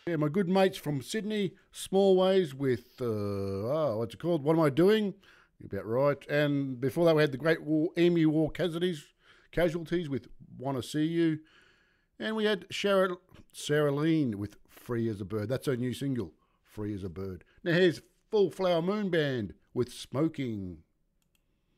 Yeah, my good mates from Sydney, Small Ways with, what's it called? What Am I Doing? You're about right. And before that, we had the Great War, Emu War Casualties with Wanna See You. And we had Sarah Lean with Free as a Bird. That's her new single, Free as a Bird. Now here's Full Flower Moon Band with Smoking.